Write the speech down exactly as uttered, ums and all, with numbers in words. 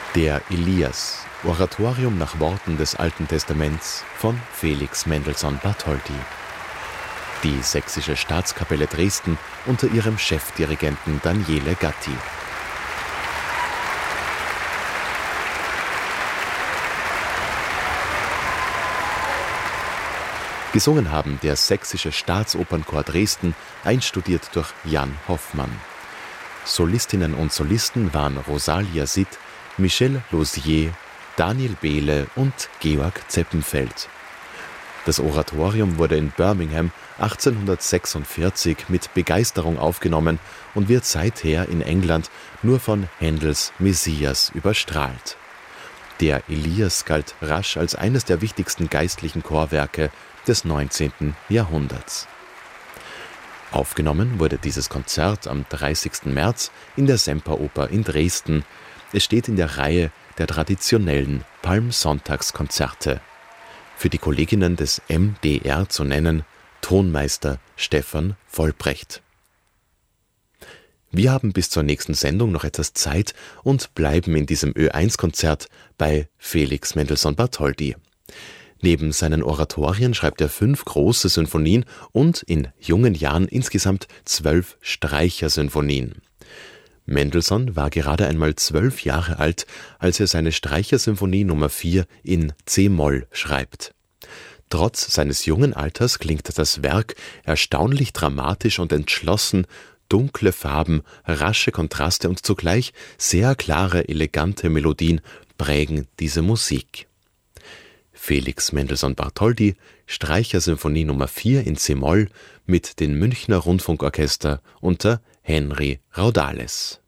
Der Elias, Oratorium nach Worten des Alten Testaments von Felix Mendelssohn Bartholdy. Die Sächsische Staatskapelle Dresden unter ihrem Chefdirigenten Daniele Gatti. Gesungen haben der Sächsische Staatsopernchor Dresden, einstudiert durch Jan Hoffmann. Solistinnen und Solisten waren Rosalia Sitt, Michel Lausier, Daniel Behle und Georg Zeppenfeld. Das Oratorium wurde in Birmingham achtzehnhundertsechsundvierzig mit Begeisterung aufgenommen und wird seither in England nur von Händels Messias überstrahlt. Der Elias galt rasch als eines der wichtigsten geistlichen Chorwerke des neunzehnten Jahrhunderts. Aufgenommen wurde dieses Konzert am dreißigsten März in der Semperoper in Dresden. Es steht in der Reihe der traditionellen Palmsonntagskonzerte. Für die Kolleginnen des M D R zu nennen, Tonmeister Stefan Vollbrecht. Wir haben bis zur nächsten Sendung noch etwas Zeit und bleiben in diesem Ö eins Konzert bei Felix Mendelssohn Bartholdy. Neben seinen Oratorien schreibt er fünf große Sinfonien und in jungen Jahren insgesamt zwölf Streichersinfonien. Mendelssohn war gerade einmal zwölf Jahre alt, als er seine Streichersinfonie Nummer vier in C-Moll schreibt. Trotz seines jungen Alters klingt das Werk erstaunlich dramatisch und entschlossen, dunkle Farben, rasche Kontraste und zugleich sehr klare, elegante Melodien prägen diese Musik. Felix Mendelssohn Bartholdy, Streichersinfonie Nummer vier in C-Moll mit den Münchner Rundfunkorchester unter Henry Raudales.